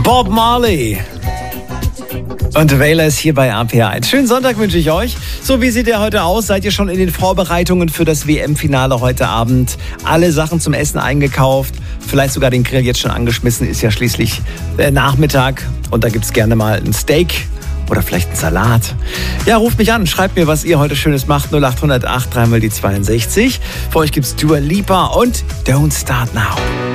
Bob Marley. Und Wähler ist hier bei RPR1. Schönen Sonntag wünsche ich euch. So, wie sieht ihr heute aus? Seid ihr schon in den Vorbereitungen für das WM-Finale heute Abend? Alle Sachen zum Essen eingekauft? Vielleicht sogar den Grill jetzt schon angeschmissen? Ist ja schließlich Nachmittag. Und da gibt's gerne mal ein Steak oder vielleicht einen Salat. Ja, ruft mich an. Schreibt mir, was ihr heute Schönes macht. 0808 3 mal die 62. Für euch gibt's Dua Lipa und Don't Start Now.